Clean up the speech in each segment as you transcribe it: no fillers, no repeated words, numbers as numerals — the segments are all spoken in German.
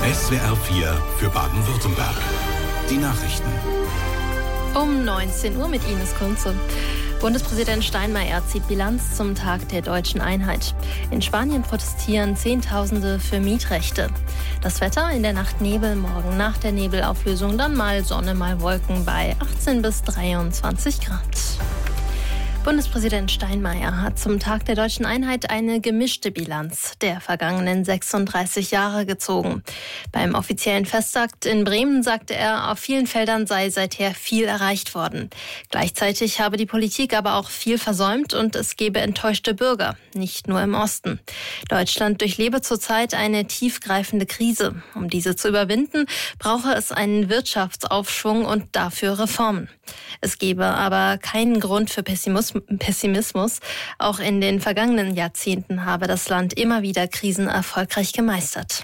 SWR 4 für Baden-Württemberg. Die Nachrichten. Um 19 Uhr mit Ines Kunze. Bundespräsident Steinmeier zieht Bilanz zum Tag der deutschen Einheit. In Spanien protestieren Zehntausende für Mietrechte. Das Wetter: in der Nacht Nebel, morgen nach der Nebelauflösung dann mal Sonne, mal Wolken bei 18 bis 23 Grad. Bundespräsident Steinmeier hat zum Tag der deutschen Einheit eine gemischte Bilanz der vergangenen 36 Jahre gezogen. Beim offiziellen Festakt in Bremen sagte er, auf vielen Feldern sei seither viel erreicht worden. Gleichzeitig habe die Politik aber auch viel versäumt und es gebe enttäuschte Bürger, nicht nur im Osten. Deutschland durchlebe zurzeit eine tiefgreifende Krise. Um diese zu überwinden, brauche es einen Wirtschaftsaufschwung und dafür Reformen. Es gebe aber keinen Grund für Pessimismus. Auch in den vergangenen Jahrzehnten habe das Land immer wieder Krisen erfolgreich gemeistert.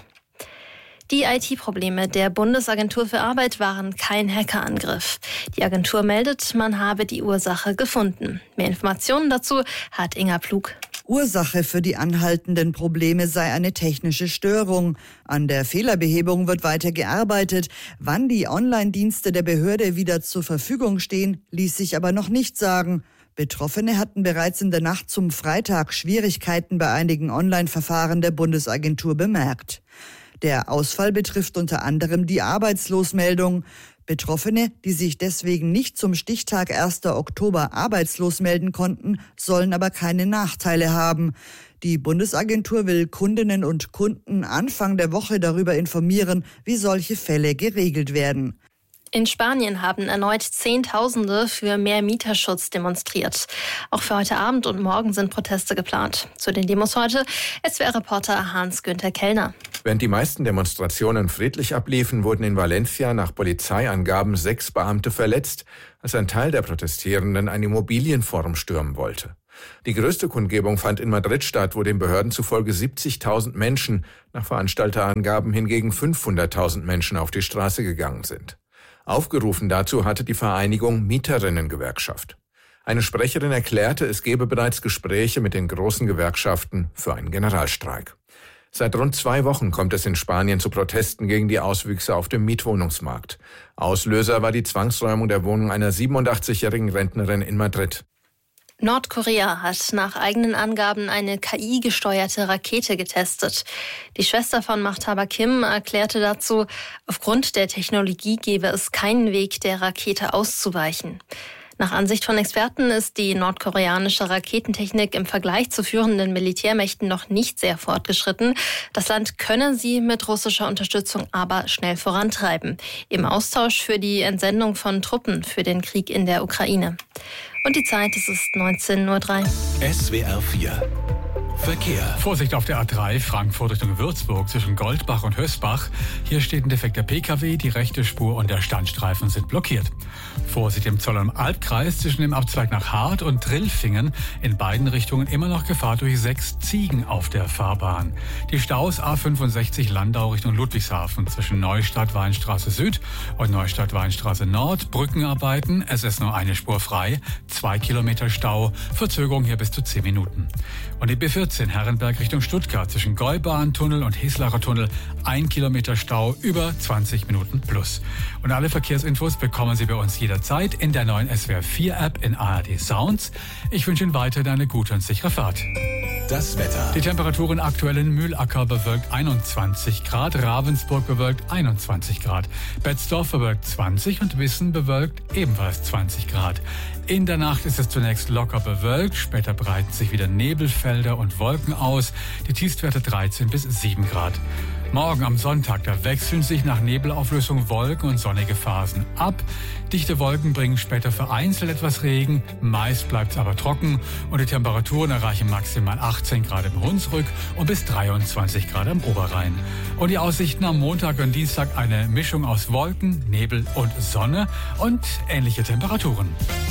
Die IT-Probleme der Bundesagentur für Arbeit waren kein Hackerangriff. Die Agentur meldet, man habe die Ursache gefunden. Mehr Informationen dazu hat Inga Plug. Ursache für die anhaltenden Probleme sei eine technische Störung. An der Fehlerbehebung wird weiter gearbeitet. Wann die Online-Dienste der Behörde wieder zur Verfügung stehen, ließ sich aber noch nicht sagen. Betroffene hatten bereits in der Nacht zum Freitag Schwierigkeiten bei einigen Online-Verfahren der Bundesagentur bemerkt. Der Ausfall betrifft unter anderem die Arbeitslosmeldung. Betroffene, die sich deswegen nicht zum Stichtag 1. Oktober arbeitslos melden konnten, sollen aber keine Nachteile haben. Die Bundesagentur will Kundinnen und Kunden Anfang der Woche darüber informieren, wie solche Fälle geregelt werden. In Spanien haben erneut Zehntausende für mehr Mieterschutz demonstriert. Auch für heute Abend und morgen sind Proteste geplant. Zu den Demos heute SWR-Reporter Hans-Günther Kellner. Während die meisten Demonstrationen friedlich abliefen, wurden in Valencia nach Polizeiangaben 6 Beamte verletzt, als ein Teil der Protestierenden ein Immobilienforum stürmen wollte. Die größte Kundgebung fand in Madrid statt, wo den Behörden zufolge 70.000 Menschen, nach Veranstalterangaben hingegen 500.000 Menschen auf die Straße gegangen sind. Aufgerufen dazu hatte die Vereinigung Mieterinnen-Gewerkschaft. Eine Sprecherin erklärte, es gebe bereits Gespräche mit den großen Gewerkschaften für einen Generalstreik. Seit rund 2 Wochen kommt es in Spanien zu Protesten gegen die Auswüchse auf dem Mietwohnungsmarkt. Auslöser war die Zwangsräumung der Wohnung einer 87-jährigen Rentnerin in Madrid. Nordkorea hat nach eigenen Angaben eine KI-gesteuerte Rakete getestet. Die Schwester von Machthaber Kim erklärte dazu, aufgrund der Technologie gebe es keinen Weg, der Rakete auszuweichen. Nach Ansicht von Experten ist die nordkoreanische Raketentechnik im Vergleich zu führenden Militärmächten noch nicht sehr fortgeschritten. Das Land könne sie mit russischer Unterstützung aber schnell vorantreiben. Im Austausch für die Entsendung von Truppen für den Krieg in der Ukraine. Und die Zeit, es ist 19:03 Uhr. SWR 4 Verkehr. Vorsicht auf der A3 Frankfurt Richtung Würzburg zwischen Goldbach und Hösbach. Hier steht ein defekter Pkw, die rechte Spur und der Standstreifen sind blockiert. Vorsicht im Zollern Albkreis zwischen dem Abzweig nach Hart und Trilfingen. In beiden Richtungen immer noch Gefahr durch 6 Ziegen auf der Fahrbahn. Die Staus A65 Landau Richtung Ludwigshafen zwischen Neustadt-Weinstraße Süd und Neustadt-Weinstraße Nord. Brückenarbeiten, es ist nur eine Spur frei. 2 Kilometer Stau, Verzögerung hier bis zu 10 Minuten. Und die B14 Herrenberg Richtung Stuttgart zwischen Gäubahntunnel und Heslacher Tunnel 1 Kilometer Stau, über 20 Minuten plus. Und alle Verkehrsinfos bekommen Sie bei uns jederzeit in der neuen SWR 4 App in ARD Sounds. Ich wünsche Ihnen weiterhin eine gute und sichere Fahrt. Das Wetter. Die Temperaturen aktuell in Mühlacker bewölkt 21 Grad, Ravensburg bewölkt 21 Grad, Betzdorf bewölkt 20 und Wissen bewölkt ebenfalls 20 Grad. In der Nacht ist es zunächst locker bewölkt, später breiten sich wieder Nebelfelder und Wolken aus, die Tiefstwerte 13 bis 7 Grad. Morgen am Sonntag, da wechseln sich nach Nebelauflösung Wolken und sonnige Phasen ab. Dichte Wolken bringen später vereinzelt etwas Regen, meist bleibt es aber trocken und die Temperaturen erreichen maximal 18 Grad im Hunsrück und bis 23 Grad am Oberrhein. Und die Aussichten am Montag und Dienstag eine Mischung aus Wolken, Nebel und Sonne und ähnliche Temperaturen.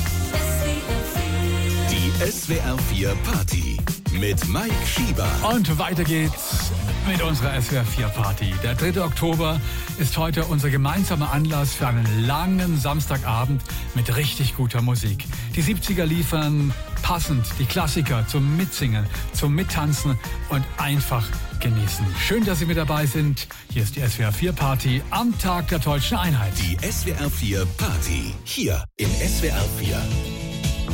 Die SWR 4 Party mit Mike Schieber. Und weiter geht's mit unserer SWR 4 Party. Der 3. Oktober ist heute unser gemeinsamer Anlass für einen langen Samstagabend mit richtig guter Musik. Die 70er liefern Passend die Klassiker zum Mitsingen, zum Mittanzen und einfach genießen. Schön, dass Sie mit dabei sind. Hier ist die SWR 4 Party am Tag der Deutschen Einheit. Die SWR 4 Party hier in SWR 4.